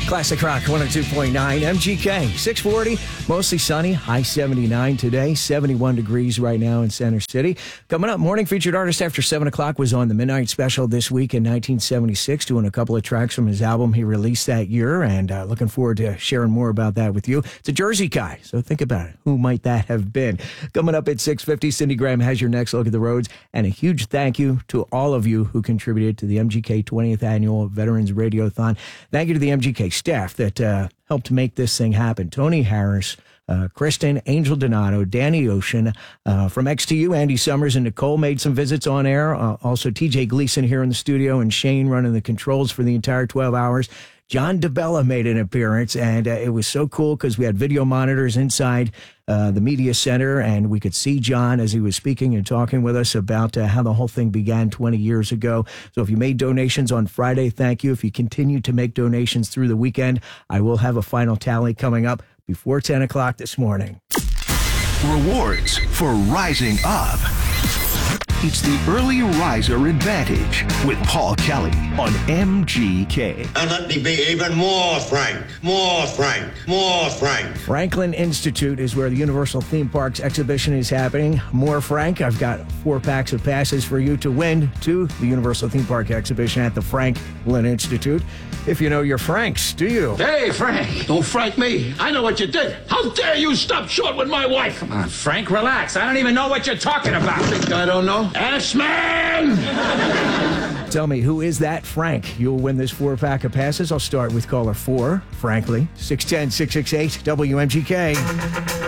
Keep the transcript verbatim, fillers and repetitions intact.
Classic Rock one oh two point nine, M G K, six forty, mostly sunny, high seventy-nine today, seventy-one degrees right now in Center City. Coming up, morning featured artist after seven o'clock was on the Midnight Special this week in nineteen seventy-six, doing a couple of tracks from his album he released that year, and uh, looking forward to sharing more about that with you. It's a Jersey guy, so think about it. Who might that have been? Coming up at six fifty, Cindy Graham has your next look at the roads, and a huge thank you to all of you who contributed to the M G K twentieth Annual Veterans Radiothon. Thank you to the M G K staff that uh, helped make this thing happen. Tony Harris, uh, Kristen, Angel Donato, Danny Ocean, uh, from X T U, Andy Summers and Nicole made some visits on air. Uh, also, T J Gleason here in the studio and Shane running the controls for the entire twelve hours. John DeBella made an appearance, and uh, it was so cool because we had video monitors inside uh, the media center, and we could see John as he was speaking and talking with us about uh, how the whole thing began twenty years ago. So if you made donations on Friday, thank you. If you continue to make donations through the weekend, I will have a final tally coming up before ten o'clock this morning. Rewards for rising up. It's the Early Riser Advantage with Paul Kelly on M G K. And let me be even more frank, more frank, more frank. Franklin Institute is where the Universal Theme Parks exhibition is happening. More frank, I've got four packs of passes for you to win to the Universal Theme Park exhibition at the Franklin Institute. If you know your Franks, do you? Hey, Frank, don't frank me. I know what you did. How dare you stop short with my wife? Come on, Frank, relax. I don't even know what you're talking about. Think I don't know? S-Man! Tell me, who is that Frank? You'll win this four pack of passes. I'll start with caller four, frankly. six one zero, six six eight, W M G K.